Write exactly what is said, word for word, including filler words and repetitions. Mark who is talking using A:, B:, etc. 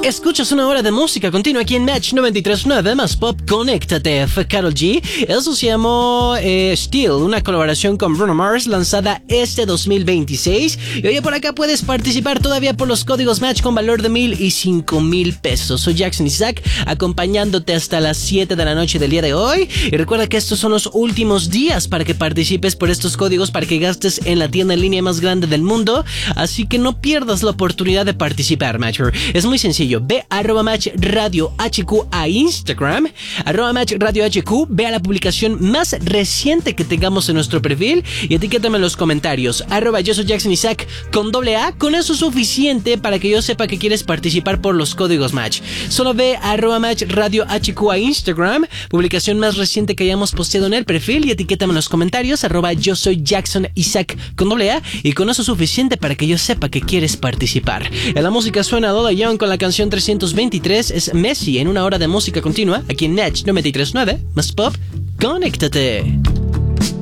A: Escuchas una hora de música continua aquí en Match noventa y tres punto nueve más Pop. Conéctate. Fue Karol G. Eso se llamó eh, Still, una colaboración con Bruno Mars lanzada este dos mil veintiséis. Y oye, por acá puedes participar todavía por los códigos Match con valor de mil y cinco mil pesos. Soy Jackson Isaac, acompañándote hasta las siete de la noche del día de hoy. Y recuerda que estos son los últimos días para que participes por estos códigos, para que gastes en la tienda en línea más grande del mundo. Así que no pierdas la oportunidad de participar, Matcher. Es muy sencillo. Ve a arroba Match Radio H Q a Instagram, arroba Match Radio H Q, ve a la publicación más reciente que tengamos en nuestro perfil y etiquétame en los comentarios, arroba yo soy Jackson Isaac con doble A. Con eso es suficiente para que yo sepa que quieres participar por los códigos Match. Solo ve a arroba Match Radio H Q a Instagram, publicación más reciente que hayamos posteado en el perfil, y etiquétame en los comentarios, arroba yo soy Jackson Isaac con doble A, y con eso es suficiente para que yo sepa que quieres participar. En la música suena Lola Young con la canción trescientos veintitrés, es Messi en una hora de música continua aquí en Match noventa y tres punto nueve más Pop. Conéctate.